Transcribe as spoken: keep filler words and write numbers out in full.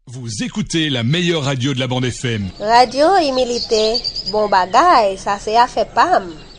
Vous écoutez la meilleure radio de la bande F M. Radio Imilité, bon bagay, ça c'est à fait pam.